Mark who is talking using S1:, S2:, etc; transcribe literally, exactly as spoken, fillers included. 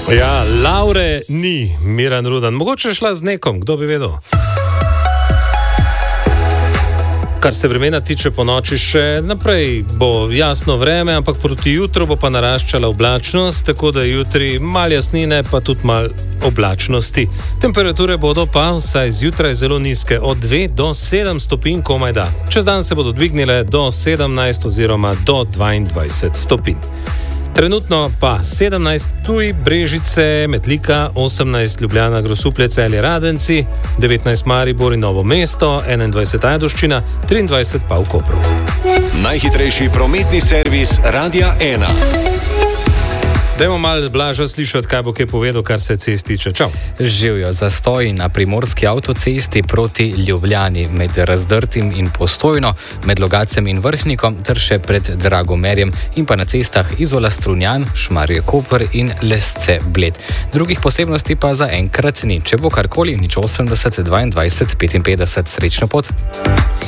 S1: Ja, Laure ni, Miran Rudan. Mogoče šla z nekom, kdo bi vedel. Kar se vremena tiče, po noči še naprej bo jasno vreme, ampak proti jutru bo pa naraščala oblačnost, tako da jutri malo jasnine, pa tudi malo oblačnosti. Temperature bodo pa vsaj zjutraj zelo nizke, od dve do sedem stopinj komaj da. Čez dan se bodo dvignile do sedemnajst oziroma do dvaindvajset stopinj. Trenutno pa sedemnajst Ptuj, Brežice, Metlika, osemnajst Ljubljana, Grosuplje, Celje, Radenci, devetnajst Maribor in Novo mesto, enaindvajset Ajdovščina, triindvajset pa v Kopru.
S2: Najhitrejši prometni servis Radia ena.
S1: Dajmo malo Blaža slišati, kaj bo kaj povedal, kar se cest tiče. Čau.
S3: Živijo zastoji na primorski avtocesti proti Ljubljani med Razdrtim in Postojno, med Logacem in Vrhnikom ter še pred Dragomerjem in pa na cestah Izola Strunjan, Šmarje Koper in Lesce Bled. Drugih posebnosti pa za enkrat ni. Če bo karkoli, nič osemdeset, dvaindvajset, petinpetdeset, srečno pot.